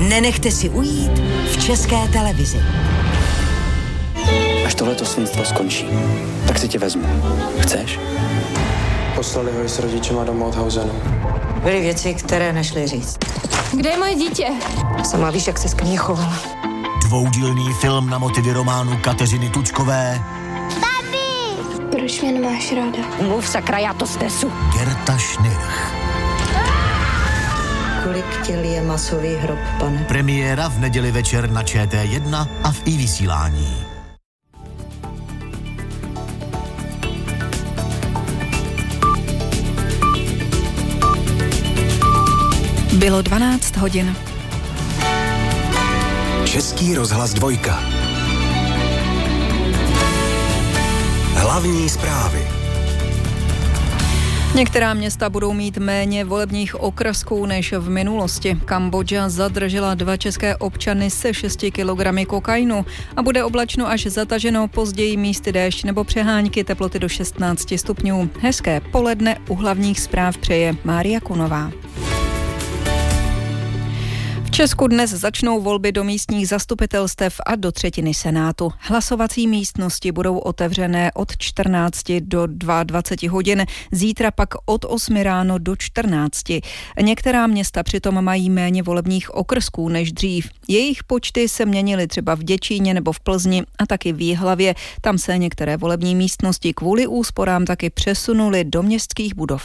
nenechte si ujít v České televizi. Až tohleto svinstvo skončí, tak si tě vezmu. Chceš? Poslali ho i s rodičema do Mauthausenu. Byly věci, které nešly říct. Kde je moje dítě? Sama víš, jak se ke mně chovala. Dvoudílný film na motivy románu Kateřiny Tučkové. Babi! Proč mě nemáš ráda? Mluv sakra, já to snesu. Gerta Schnirch. Kolik těl je masový hrob, pane? Premiéra v neděli večer na ČT1 a v iVysílání. Bylo 12 hodin. Český rozhlas 2. Hlavní zprávy. Některá města budou mít méně volebních okrsků než v minulosti. Kambodža zadržela 2 české občany se 6 kilogramy kokainu a bude oblačno až zataženo, později místy déšť nebo přehánky, teploty do 16 stupňů. Hezké poledne, u hlavních zpráv přeje Mária Kunová. V Česku dnes začnou volby do místních zastupitelstev a do 1/3 Senátu. Hlasovací místnosti budou otevřené od 14 do 22 hodin, zítra pak od 8 ráno do 14. Některá města přitom mají méně volebních okrsků než dřív. Jejich počty se měnily třeba v Děčíně nebo v Plzni a taky v Jihlavě. Tam se některé volební místnosti kvůli úsporám taky přesunuly do městských budov.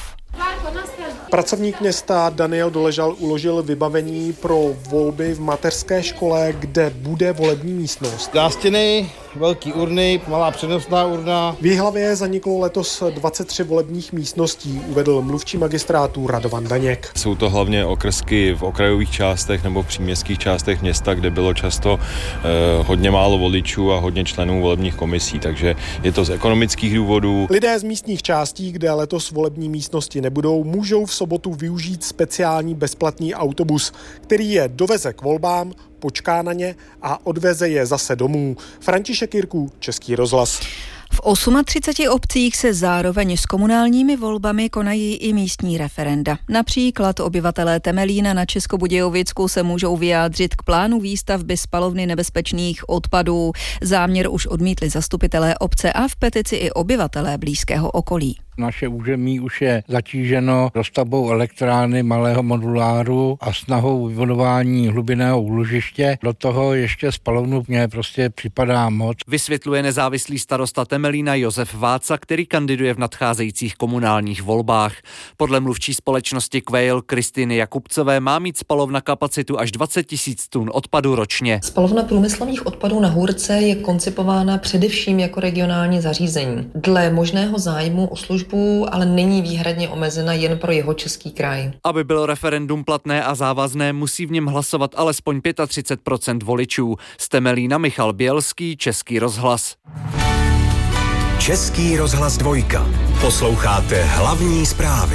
Pracovník města Daniel Doležal uložil vybavení pro volby v mateřské škole, kde bude volební místnost. Nástěny, velký urny, malá přenosná urna. V Jihlavě zaniklo letos 23 volebních místností, uvedl mluvčí magistrátu Radovan Daněk. Jsou to hlavně okrsky v okrajových částech nebo příměstských částech města, kde bylo často hodně málo voličů a hodně členů volebních komisí, takže je to z ekonomických důvodů. Lidé z místních částí, kde letos volební místnosti nebudou, můžou v sobotu využít speciální bezplatný autobus, který je doveze k volbám, počká na ně a odveze je zase domů. František Jirků, Český rozhlas. V 38 obcích se zároveň s komunálními volbami konají i místní referenda. Například obyvatelé Temelína na Českobudějovicku se můžou vyjádřit k plánu výstavby spalovny nebezpečných odpadů. Záměr už odmítli zastupitelé obce a v petici i obyvatelé blízkého okolí. Naše území už je zatíženo dostavbou elektrárny malého moduláru a snahou vyvodování hlubinného úložiště. Do toho ještě spalovnu mě prostě připadá moc. Vysvětluje nezávislý starosta Temelína Josef Váca, který kandiduje v nadcházejících komunálních volbách. Podle mluvčí společnosti Quail Kristiny Jakubcové má mít spalovna kapacitu až 20 000 tun odpadu ročně. Spalovna průmyslových odpadů na Hůrce je koncipována především jako regionální zařízení. Dle možného zájmu o službu ale není výhradně omezena jen pro Jihočeský kraj. Aby bylo referendum platné a závazné, musí v něm hlasovat alespoň 35% voličů. Z Temelína Michal Bělský, Český rozhlas. Český rozhlas 2. Posloucháte hlavní zprávy.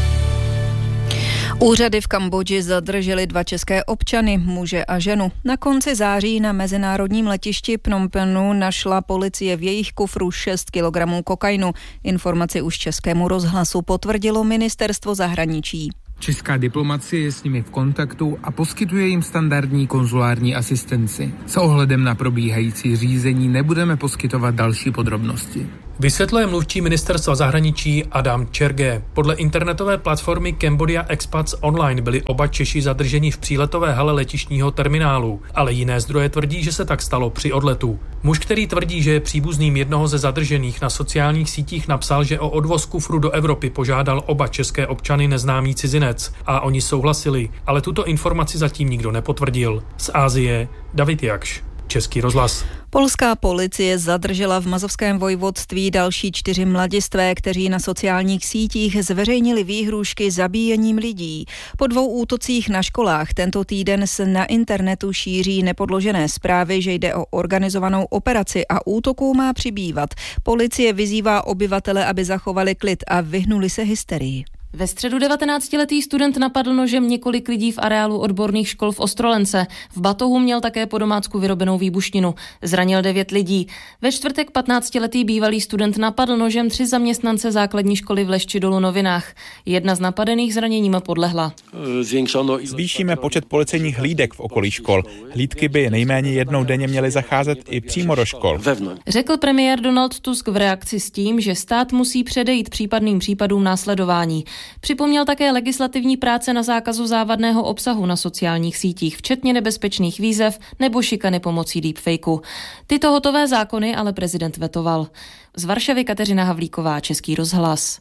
Úřady v Kambodži zadržely 2 české občany, muže a ženu. Na konci září na mezinárodním letišti Phnom Penhu našla policie v jejich kufru 6 kilogramů kokainu. Informaci už Českému rozhlasu potvrdilo ministerstvo zahraničí. Česká diplomacie je s nimi v kontaktu a poskytuje jim standardní konzulární asistenci. S ohledem na probíhající řízení nebudeme poskytovat další podrobnosti. Vysvětluje mluvčí ministerstva zahraničí Adam Čerge. Podle internetové platformy Cambodia Expats Online byli oba Češi zadrženi v příletové hale letištního terminálu, ale jiné zdroje tvrdí, že se tak stalo při odletu. Muž, který tvrdí, že je příbuzným jednoho ze zadržených, na sociálních sítích napsal, že o odvoz kufru do Evropy požádal oba české občany neznámý cizinec a oni souhlasili, ale tuto informaci zatím nikdo nepotvrdil. Z Asie David Jakš, Český rozhlas. Polská policie zadržela v Mazovském vojvodství další 4 mladistvé, kteří na sociálních sítích zveřejnili výhrůžky zabíjením lidí. Po 2 útocích na školách tento týden se na internetu šíří nepodložené zprávy, že jde o organizovanou operaci a útoků má přibývat. Policie vyzývá obyvatele, aby zachovali klid a vyhnuli se hysterii. Ve středu 19letý student napadl nožem několik lidí v areálu odborných škol v Ostrolence. V batohu měl také po domácku vyrobenou výbušninu. Zranil 9 lidí. Ve čtvrtek 15letý bývalý student napadl nožem 3 zaměstnance základní školy v Lešči dolu Novinách. Jedna z napadených zraněním podlehla. Zvýšíme počet policejních hlídek v okolí škol. Hlídky by nejméně jednou denně měly zacházet i přímo do škol. Řekl premiér Donald Tusk v reakci s tím, že stát musí předejít případným případům následování. Připomněl také legislativní práce na zákazu závadného obsahu na sociálních sítích, včetně nebezpečných výzev nebo šikany pomocí deepfakeu. Tyto hotové zákony ale prezident vetoval. Z Varšavy Kateřina Havlíková, Český rozhlas.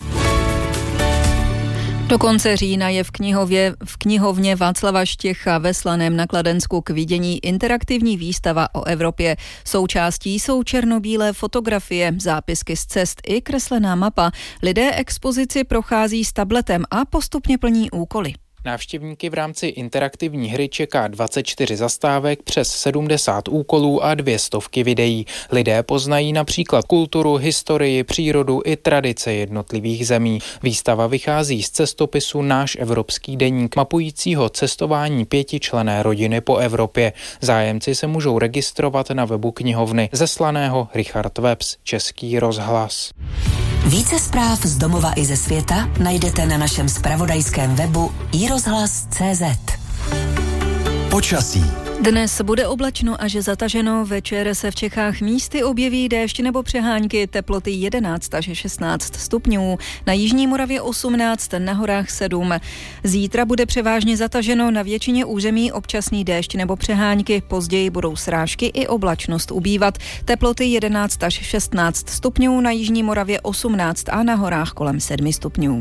Do konce října je v knihovně Václava Štěcha ve Slaném na Kladensku k vidění interaktivní výstava o Evropě. Součástí jsou černobílé fotografie, zápisky z cest i kreslená mapa. Lidé expozici prochází s tabletem a postupně plní úkoly. Návštěvníky v rámci interaktivní hry čeká 24 zastávek, přes 70 úkolů a 200 videí. Lidé poznají například kulturu, historii, přírodu i tradice jednotlivých zemí. Výstava vychází z cestopisu Náš evropský deník, mapujícího cestování 5členné rodiny po Evropě. Zájemci se můžou registrovat na webu knihovny. Ze Slaného Richard Webs, Český rozhlas. Více zpráv z domova i ze světa najdete na našem zpravodajském webu iRozhlas.cz. Počasí. Dnes bude oblačno až zataženo, večer se v Čechách místy objeví déšť nebo přehánky, teploty 11 až 16 stupňů, na jižní Moravě 18, na horách 7. Zítra bude převážně zataženo, na většině území občasný déšť nebo přehánky, později budou srážky i oblačnost ubývat, teploty 11 až 16 stupňů, na jižní Moravě 18 a na horách kolem 7 stupňů.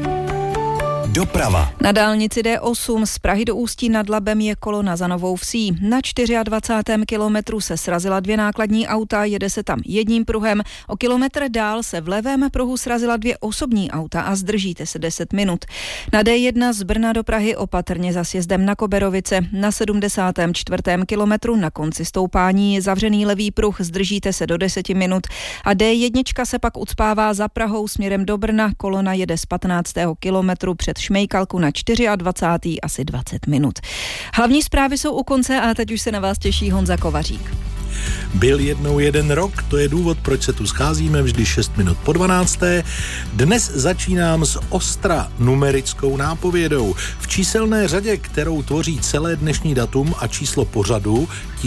Doprava. Na dálnici D8 z Prahy do Ústí nad Labem je kolona za Novou Vsí. Na 24. kilometru se srazila 2 nákladní auta, jede se tam jedním pruhem. O kilometr dál se v levém pruhu srazila 2 osobní auta a zdržíte se 10 minut. Na D1 z Brna do Prahy opatrně za sjezdem na Koberovice. Na 74. kilometru na konci stoupání je zavřený levý pruh, zdržíte se do 10 minut. A D1 se pak ucpává za Prahou směrem do Brna. Kolona jede z 15. kilometru před Šmejkalku na 24. asi 20 minut. Hlavní zprávy jsou u konce a teď už se na vás těší Honza Kovařík. Byl jednou jeden rok, to je důvod, proč se tu scházíme vždy 6 minut po 12. Dnes začínám s ostra numerickou nápovědou. V číselné řadě, kterou tvoří celé dnešní datum a číslo pořadu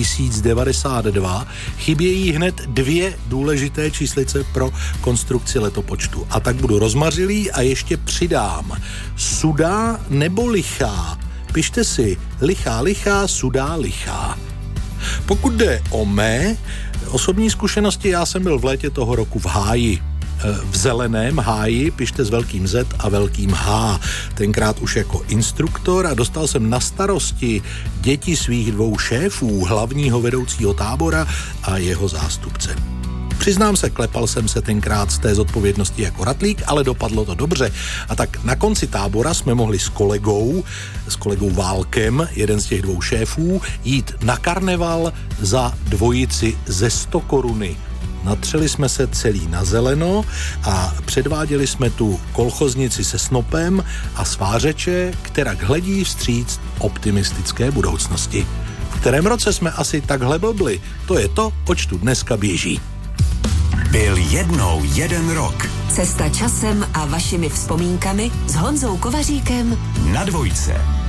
1092, chybějí hned 2 důležité číslice pro konstrukci letopočtu. A tak budu rozmařilý a ještě přidám. Sudá nebo lichá? Pište si lichá, lichá, sudá, lichá. Pokud jde o mé osobní zkušenosti, já jsem byl v létě toho roku v háji. V zeleném háji, pište s velkým Z a velkým H. Tenkrát už jako instruktor a dostal jsem na starosti děti svých 2 šéfů, hlavního vedoucího tábora a jeho zástupce. Přiznám se, klepal jsem se tenkrát z té zodpovědnosti jako ratlík, ale dopadlo to dobře. A tak na konci tábora jsme mohli s kolegou Válkem, jeden z těch 2 šéfů, jít na karneval za dvojici ze 100 koruny. Natřeli jsme se celý na zeleno a předváděli jsme tu kolchoznici se snopem a svářeče, která hledí vstříc optimistické budoucnosti. V kterém roce jsme asi takhle blbli? To je to, oč tu dneska běží. Byl jednou jeden rok. Cesta časem a vašimi vzpomínkami s Honzou Kovaříkem Na Dvojce.